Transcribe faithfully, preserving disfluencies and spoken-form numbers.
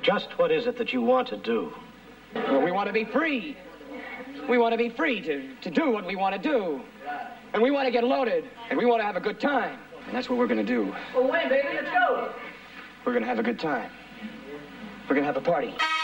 Just what is it that you want to do? Well, we want to be free. We want to be free to, to do what we want to do. And we want to get loaded, and we want to have a good time. And that's what we're going to do. Well, when, baby? Let's go. We're going to have a good time. We're going to have a party.